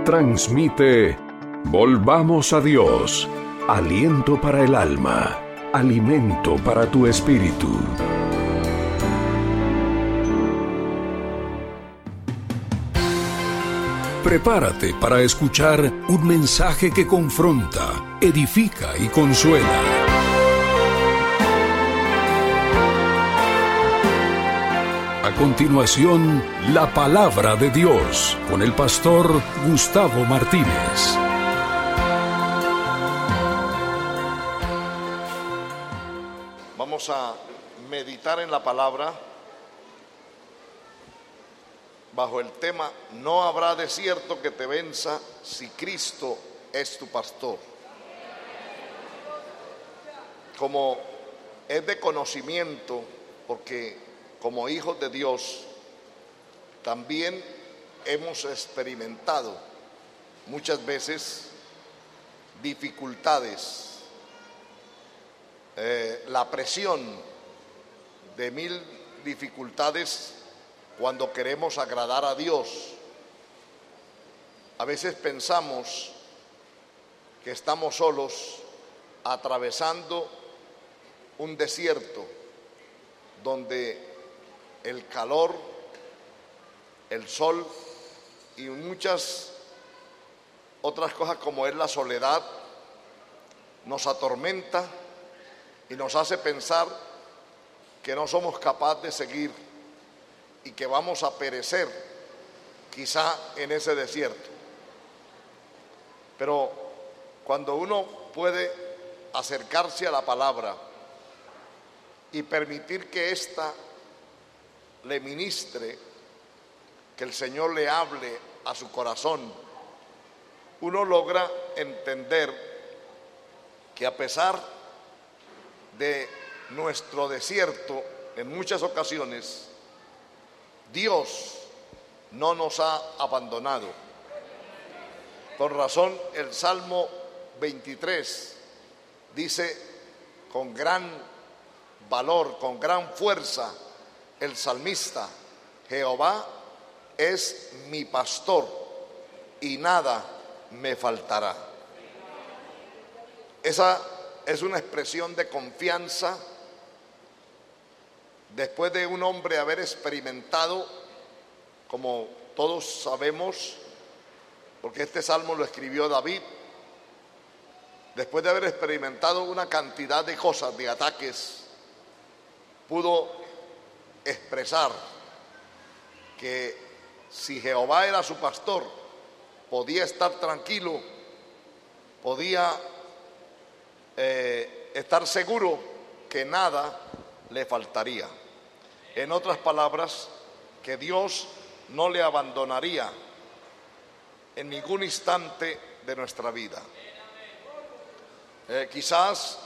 Transmite Volvamos a Dios, aliento para el alma, alimento para tu espíritu. Prepárate para escuchar un mensaje que confronta, edifica y consuela. A continuación, la palabra de Dios con el pastor Gustavo Martínez. Vamos a meditar en la palabra bajo el tema: no habrá desierto que te venza si Cristo es tu pastor. Como es de conocimiento, porque como hijos de Dios también hemos experimentado muchas veces dificultades, la presión de mil dificultades cuando queremos agradar a Dios. A veces pensamos que estamos solos atravesando un desierto donde el calor, el sol y muchas otras cosas como es la soledad nos atormenta y nos hace pensar que no somos capaces de seguir y que vamos a perecer quizá en ese desierto. Pero cuando uno puede acercarse a la palabra y permitir que ésta le ministre, que el Señor le hable a su corazón, uno logra entender que a pesar de nuestro desierto, en muchas ocasiones, Dios no nos ha abandonado. Por razón, el Salmo 23 dice con gran valor, con gran fuerza, el salmista: Jehová es mi pastor y nada me faltará. Esa es una expresión de confianza después de un hombre haber experimentado, como todos sabemos, porque este salmo lo escribió David, después de haber experimentado una cantidad de cosas, de ataques, pudo expresar que si Jehová era su pastor, podía estar tranquilo, podía estar seguro que nada le faltaría. En otras palabras, que Dios no le abandonaría en ningún instante de nuestra vida. Quizás